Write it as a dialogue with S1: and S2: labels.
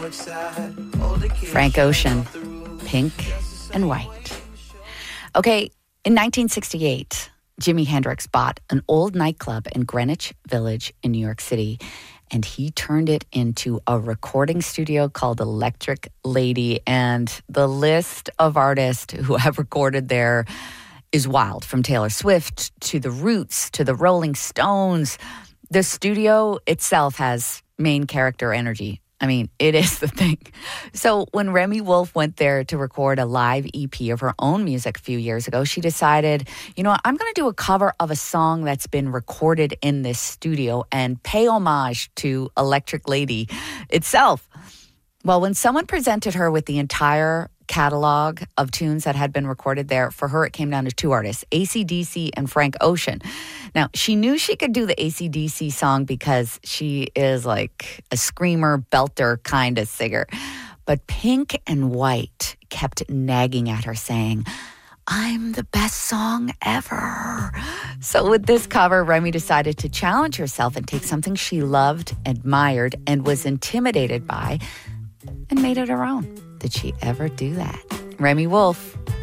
S1: Frank Ocean, Pink and White. Okay, in 1968, Jimi Hendrix bought an old nightclub in Greenwich Village in New York City, and he turned it into a recording studio called Electric Lady. And the list of artists who have recorded there is wild, from Taylor Swift to The Roots to the Rolling Stones. The studio itself has main character energy. I mean, it is the thing. So when Remi Wolf went there to record a live EP of her own music a few years ago, she decided, you know what, I'm going to do a cover of a song that's been recorded in this studio and pay homage to Electric Lady itself. Well, when someone presented her with the entire catalog of tunes that had been recorded there, for her it came down to two artists, AC/DC and Frank Ocean. Now, she knew she could do the AC/DC song because she is like a screamer, belter kind of singer. But Pink and White kept nagging at her saying, I'm the best song ever. So with this cover, Remi decided to challenge herself and take something she loved, admired, and was intimidated by, and made it her own. Did she ever do that? Remi Wolf,